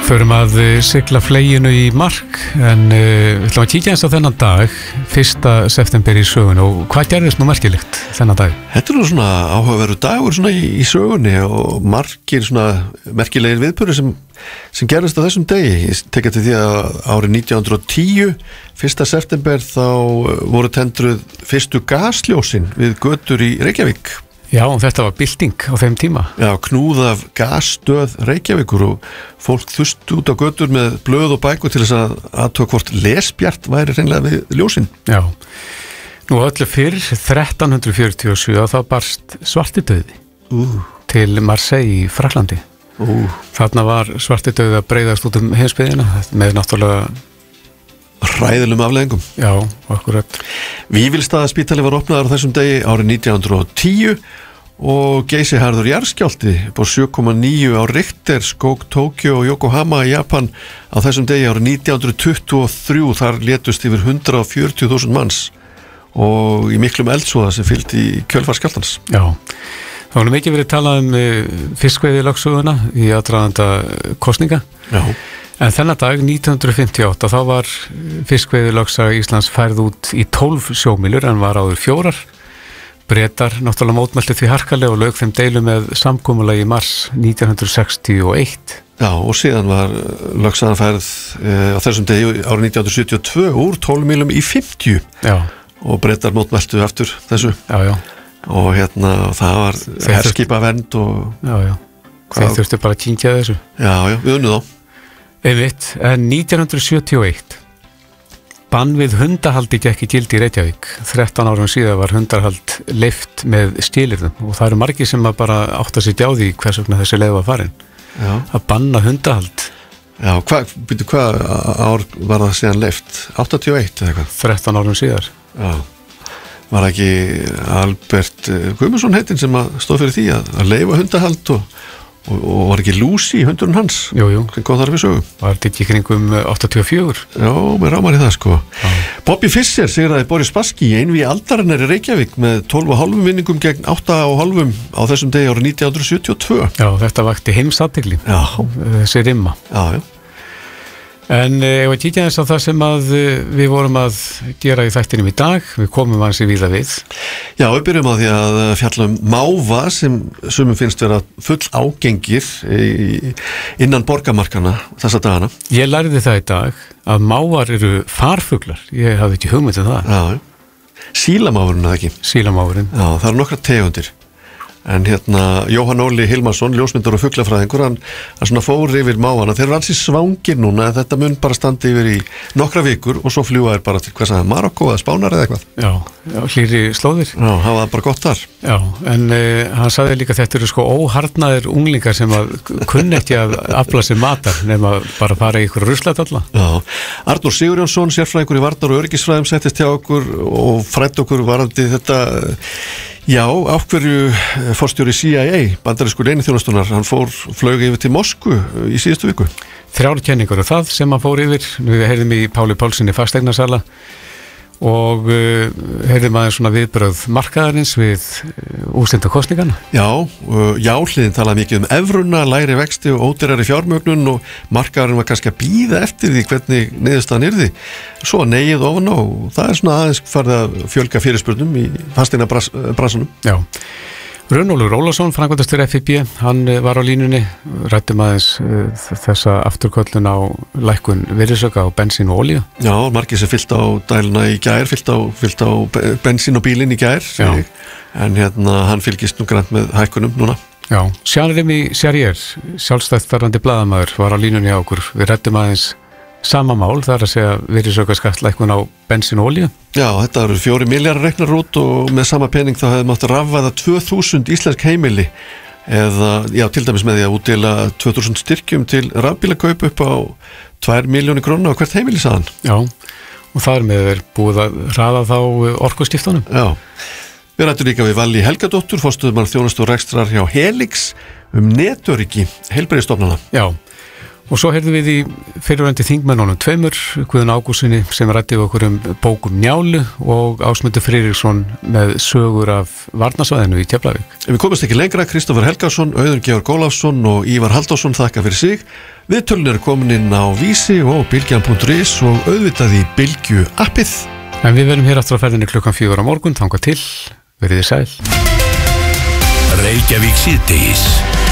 Förum að sigla fleginu í mark en við ætlum að kíkja eins á þennan dag 1. september í sögunni og hvað gerðist nú merkilegt þennan dag? Þetta nú svona áhugaverður dagur svona í sögunni og margir svona merkilegir viðburðir sem gerðist á þessum degi. Ég tek eftir því að árið 1910 1. september þá voru tendruð fyrstu gasljósin við götur í Reykjavík. Já, og þetta var bylting á þeim tíma. Já, knúð af gasstöð Reykjavíkur og fólk þust út á götur með blöð og bækur til þess að athuga hvort lesbjart væri hreinlega við ljósin. Já, nú öllu fyrr 1347 þá barst svartidauði til Marseille í Frakklandi. Þarna var svartidauði að breiðast út heimsbyggðina með náttúrulega hræðilegum afleiðingum. Já, akkurat. Vífilsstaðaspítali var opnaður á þessum degi árið 1910 og geysiharður jarðskjálfti upp á 7,9 á Richter skók Tókjó og Yokohama í Japan á þessum degi árið 1923. Þar létust yfir 140.000 manns og í miklum eldsvoða sem fylgdi í kjölfar skjálftans. Já, það var mikið verið talað fiskveiðilögsöguna í aðdraganda kosninga. Já. En þennan dag, 1958, þá var fiskveiðilögsaga Íslands færð út í 12 sjómílur en var áður 4. Bretar náttúrulega mótmæltu því harkalega og lauk þeim deilu með samkomulagi í mars 1961. Já, og síðan var lögsagan færð á þessum degi árið 1972 úr 12 mílum í 50. Já. Og Bretar mótmæltu aftur þessu. Já, já. Og það var herskipavernd og... Já, já. Þeir þurftu bara að kynkja þessu. Já, já, við unnum þá. Einmitt, en 1971 bann við hundahaldi gekk í gildi í Reykjavík. 13 árum síðan var hundarhald leyft með skilyrðum og það eru margir sem að bara átta sig á því hvers vegna þessi leið var farin. Já. Að banna hundahald. Já, hvað ár var það síðan leyft? 81 eða eitthvað? 13 árum síðar. Já. Var ekki Albert Guðmundsson heitinn sem að stóð fyrir því að leyfa hundahald og var ekki Lucy hundurinn hans? Jú, jú. Sem kom þar við sögum. Var þetta ekki kringum 84? Já, mér rámar í það sko. Bobby Fischer sigraði Boris Spassky í einvígi aldarinnar í Reykjavík með 12,5 vinningum gegn 8,5 á þessum degi árið 1972. Já, þetta vakti heimsathygli. Já. Þessi rimma. Já, já. En ef að kíkja eins á það sem að við vorum að gera í þættinum í dag, við komum aðeins í víða við. Já, við byrjum á því að fjalla máva sem sumum finnst vera full ágengir innan borgarmarkana þessa dagana. Ég lærði það í dag að mávar eru farfuglar. Ég hafði ekki hugmynd um það. Já, sílamáfurinn eða ekki? Sílamáfurinn. Já, það eru nokkra tegundir. En Jóhann Óli Hilmarsson, ljósmyndar og fuglafræðingur, hann svona fór yfir mávana. Þeir eru ansi svangir núna, en þetta mun bara standa yfir í nokkra vikur og svo fljúga þeir bara til Marokkó eða Spánar eða eitthvað. Já, hlýri slóðir. Já, hafa það bara gott þar. Já, en hann sagði líka að þetta eru sko óharnaðir unglingar sem að kunni ekki að afla sér matar nema bara fara í ykkur ruslat alla. Já, Arnór Sigurjónsson, sérfræðingur í varnar- og öryggisfræðum, settist hjá okkur og fræddi okkur varðandi þetta. Já, af hverju forstjóri CIA, bandarísku leyniþjónustunnar, hann flög yfir til Moskvu í síðustu viku. 3 kenningar og það sem hann fór yfir. Við heyrðum í Páli Pálssyni fasteignasala og heyrðum aðeins svona viðbrögð markaðarins við úrslinda kosningana. Já, hliðin talaði mikið um evruna, lægri vexti og ódýrari fjármögnun og markaðarinn var kannski að bíða eftir því hvernig niðurstaðan yrði. Svo negið ofan á og það er svona aðeins farið að fjölga fyrirspurnum í fasteignabrasanum. Já. Runólfur Ólafsson, framkvæmdastjóri FIB, hann var á línunni, ræddum aðeins þessa afturköllun á lækkun virðisauka á bensín og olíu. Já, margir sem fyllt á dæluna í gær, fyllt á bensín og bílinn í gær, en hann fylgist nú grannt með hækkunum núna. Já, Jean-Rémy Charrier, sjálfstætt starfandi blaðamaður, var á línunni á okkur. Við ræddum aðeins sama mál, það er að segja virðisaukaskattslækkun á bensín og olíu. Já, þetta eru 4 milljarðar reknar út og með sama pening þá hefði mátt rafvæða 2000 íslensk heimili eða, já, til dæmis með því að útdeila 2000 styrkjum til rafbílakaup upp á 2 milljónir króna á hvert heimili, sagðan. Já, og það með búið að hraða þá orkuskiptunum. Já, við rættum líka við Vallý Helgadóttur, forstöðumann þjónustu og rekstrar hjá Helix netöryggi heilbrigðisstofnana. Já. Og svo heyrðum við í fyrirverandi þingmennunum 2, Guðjón Ágústssyni sem ræddi við okkur bókum Njálu og Ásmundur Friðriksson með sögur af varnarsvæðinu í Keflavík. Við komumst ekki lengra, Kristófer Helgason, Auður Georg Ólafsson og Ívar Halldórsson þakka fyrir sig. Viðtölun komin inn á Vísi og Bilgjan.is og auðvitað í Bilgju appið. En við verðum hér aftur á ferðinni klukkan 4 á morgun, þangað til, verið þið sæl. Reykjavík síðdegis.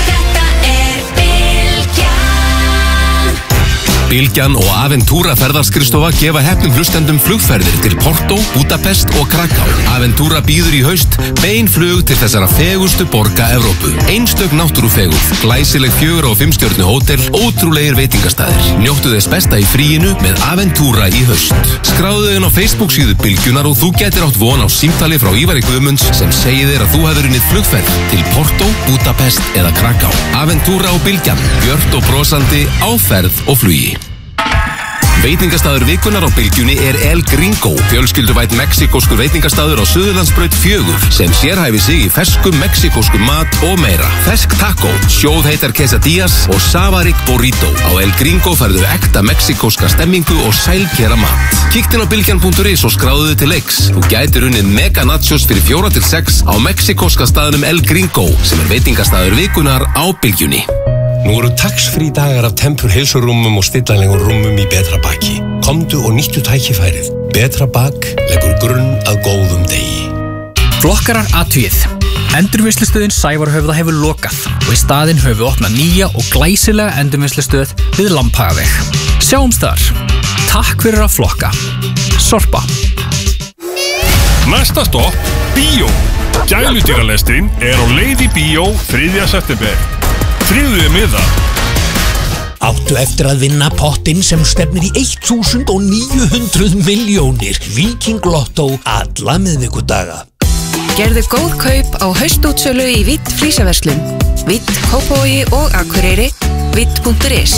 Bilgjan og Aventura ferðarskrifstofa gefa heppnum hlustendum flugferðir til Porto, Budapest og Kraká. Aventura býður í haust bein flug til þessara fegustu borga Evrópu. Einstök náttúrufegurð, glæsileg 4 og 5 stjörnu hótel, ótrúlegir veitingastæðir. Njóttu þess besta í fríinu með Aventura í haust. Skráðu þinn á Facebook síðu Bilgjunar og þú getur átt von á símtali frá Ívari Guðmunds sem segir þér að þú hefur unnið flugferð til Porto, Budapest eða Kraká. Aventura og Bilgjan, björt og brosandi á ferð og flugi. Veitingastaður vikunar á Bilgjunni El Gringo, fjölskylduvænt mexikóskur veitingastaður á Suðurlandsbraut 4 sem sérhæfi sig í ferskum mexikóskum mat og meira. Fersk taco, sjóðheitar quesadillas og safarík burrito. Á El Gringo færðu ekta mexikóska stemmingu og sælkera mat. Kíktin á Bilgjan.is og skráðu til leiks. Þú gætir unnið mega nachos fyrir 4-6 á mexikóska staðnum El Gringo sem veitingastaður vikunar á Bilgjunni. Nú eru tax-free dagar af Tempur heilsurúmum og stillanlegum rúmum í Betra Baki. Komdu og nýttu tækifærið. Betra Bak leggur grunn að góðum degi. Flokkarar athugið. Endurvinnslustöðin Sævarhöfða hefur lokað og í staðinn höfum við opnað nýja og glæsilega endurvinnslustöð við Lambhagaveg. Sjáumst þar. Takk fyrir að flokka. Sorpa. Næsta stopp, bíó. Gæludýralestin á leið í bíó 3. september. Þriðju miða. Áttu eftir að vinna pottinn sem stefnir í 1.900 milljónir. Viking Lotto alla miðvikudaga. Gerðu góð kaup á haustútsölu í Vitt flísaverslun. Vitt, Kópavogi og Akureyri. Vitt.is.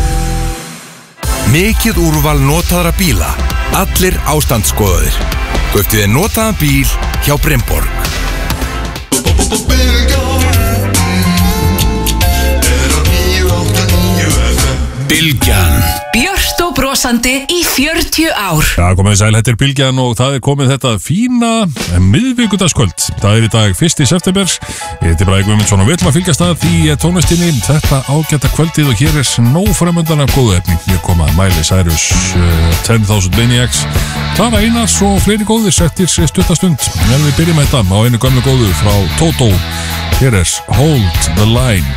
Mikið úrval notaðra bíla. Allir ástandsskoðaðir. Kauptu þér notaðan bíl hjá Bremborg. Bilgjan. Björt og brosandi í 40 ár. Já, komið sæl, þetta Bilgjan og það komið þetta fína miðvikudagskvöld. Það í dag 1. september. Ég heiti Bragi Guðmundsson og við ætlum að fylgjast að því tónlistinni þetta ágæta kvöldið og hér nóg framöndan af góðu efni. Ég kom að Miley Cyrus, 10,000 Maniacs, Klara Einars og fleiri góðir settir stuttastund. En við byrjum þetta á einu gömlu góðu frá Toto. Hér Hold the Line.